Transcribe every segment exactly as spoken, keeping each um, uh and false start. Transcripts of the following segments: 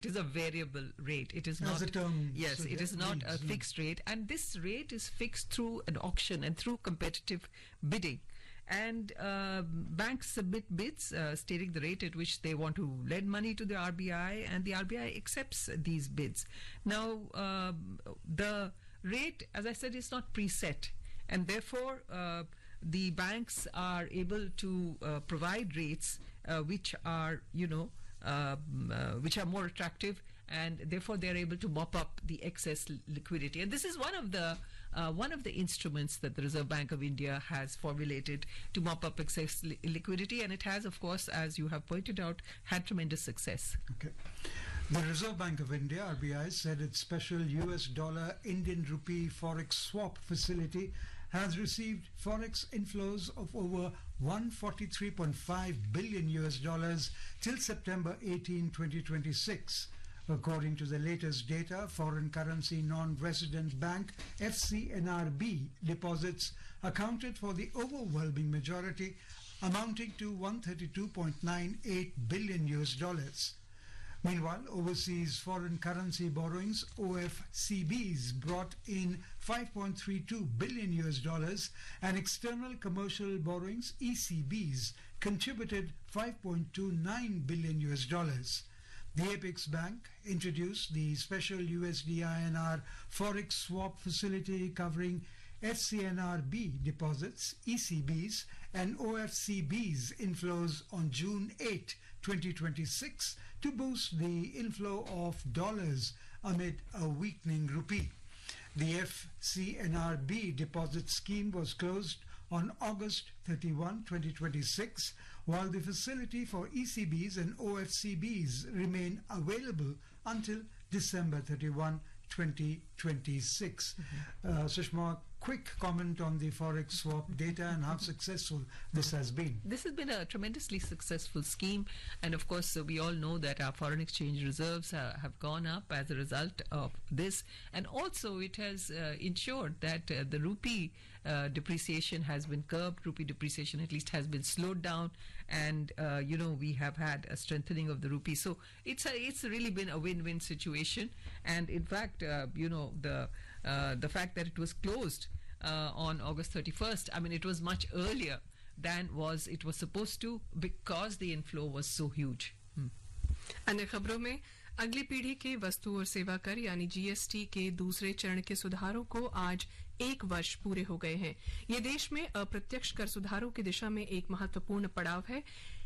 It is a variable rate. It is As not. the term Yes, it is suggests, not a yeah. fixed rate, and this rate is fixed through an auction and through competitive bidding. And uh, banks submit bids uh, stating the rate at which they want to lend money to the R B I, and the R B I accepts these bids. Now, um the rate, as I said, is not preset, and therefore uh, the banks are able to uh, provide rates uh, which are, you know, uh, uh, which are more attractive, and therefore they are able to mop up the excess li- liquidity. And this is one of the uh, one of the instruments that the Reserve Bank of India has formulated to mop up excess li- liquidity, and it has, of course, as you have pointed out, had tremendous success. Okay. The Reserve Bank of India, R B I, said its special U S dollar Indian rupee forex swap facility has received forex inflows of over one hundred forty-three point five billion U S dollars till September eighteenth, twenty twenty-six. According to the latest data, foreign currency non-resident bank F C N R B deposits accounted for the overwhelming majority, amounting to one hundred thirty-two point nine eight billion U S dollars. Meanwhile, overseas foreign currency borrowings, O F C Bs, brought in five point three two billion U S dollars, and external commercial borrowings, E C Bs, contributed five point two nine billion U S dollars. The Apex Bank introduced the special U S D I N R forex swap facility covering F C N R B deposits, E C Bs, and O F C Bs inflows on June eighth, twenty twenty-six to boost the inflow of dollars amid a weakening rupee. The F C N R B deposit scheme was closed on August thirty-first, twenty twenty-six, while the facility for E C Bs and O F C Bs remain available until December thirty-first, twenty twenty-six. Mm-hmm. uh, Sushma, quick comment on the forex swap data and how successful this has been. This has been a tremendously successful scheme, and of course uh, we all know that our foreign exchange reserves uh, have gone up as a result of this, and also it has uh, ensured that uh, the rupee uh, depreciation has been curbed. Rupee depreciation at least has been slowed down, and uh, you know, we have had a strengthening of the rupee. So it's a, it's really been a win-win situation, and in fact uh, you know, the uh, the fact that it was closed Uh, on August thirty-first. I mean, it was much earlier than was it was supposed to, because the inflow was so huge. Hmm. अन्य खबरों में, अगली पीढ़ी के वस्तु और सेवा कर यानी जीएसटी के दूसरे चरण के सुधारों को आज एक वर्ष पूरे हो गए हैं। ये देश में अप्रत्यक्ष कर सुधारों की दिशा में एक महत्वपूर्ण पड़ाव है।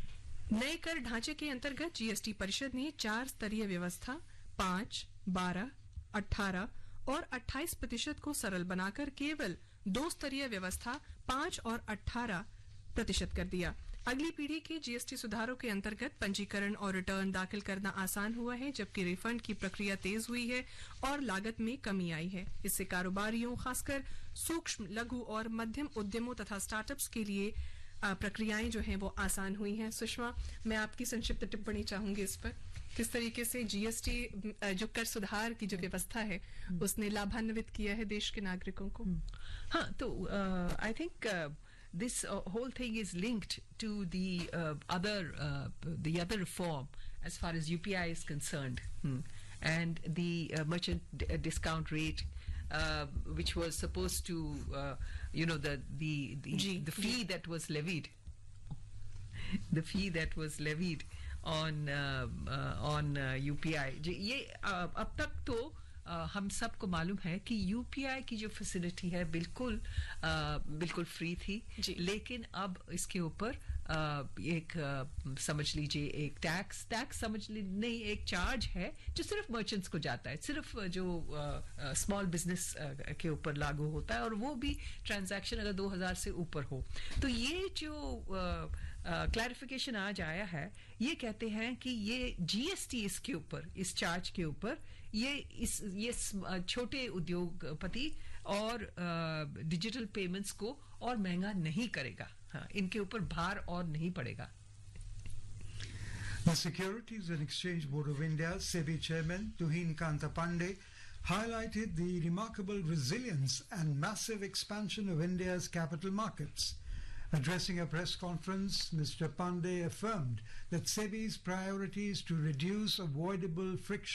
नए कर ढांचे के अंतर्गत जीएसटी परिषद ने चार स्तरीय व्यवस्था पांच, बारह, अठारह और अट्ठाईस प्रतिशत को सरल बनाकर केवल दो स्तरीय व्यवस्था पांच और अठारह प्रतिशत कर दिया। अगली पीढ़ी के जीएसटी सुधारों के अंतर्गत पंजीकरण और रिटर्न दाखिल करना आसान हुआ है, जबकि रिफंड की प्रक्रिया तेज हुई है और लागत में कमी आई है। इससे कारोबारियों, खासकर सूक्ष्म, लघु और मध्यम उद्यमों तथा स्टार्टअप्स के लिए प्रक्रियाएं जो हैं वो आसान हुई हैं। सुषमा, मैं आपकी संक्षिप्त टिप्पणी चाहूंगी इस पर, किस तरीके से जीएसटी जो कर सुधार की जो व्यवस्था है उसने लाभान्वित किया है देश के नागरिकों को। हाँ, तो I think this uh, whole thing is linked to the uh, other uh, the other reform as far as U P I is concerned, hmm. and the uh, merchant d- discount rate, uh, which was supposed to uh, you know the the the, G. the fee G. that was levied the fee that was levied on uh, uh, on uh, U P I. ये uh, अब तक तो Uh, हम सबको मालूम है कि UPI की जो फैसिलिटी है बिल्कुल uh, बिल्कुल फ्री थी, लेकिन अब इसके ऊपर uh, एक uh, समझ लीजिए एक टैक्स टैक्स समझ लीजिए नहीं, एक चार्ज है जो सिर्फ मर्चेंट्स को जाता है, सिर्फ जो small uh, business uh, uh, के ऊपर लागू होता है, और वो भी ट्रांजैक्शन अगर दो हज़ार से ऊपर हो। तो ये जो क्लैरिफिकेशन uh, uh, आज आया है, ये कहते हैं कि ये जीएसटी इसके ऊपर, इस चार्ज के ऊपर, ये इस ये छोटे उद्योगपति और डिजिटल पेमेंट्स को और महंगा नहीं करेगा। हाँ, इनके ऊपर भार और नहीं पड़ेगा। The Securities and Exchange Board of India, SEBI Chairman Tuhin Kanta Pandey, highlighted the remarkable resilience and massive expansion of India's capital markets. Addressing a press conference, Mister Pandey affirmed that SEBI's priority is to reduce avoidable friction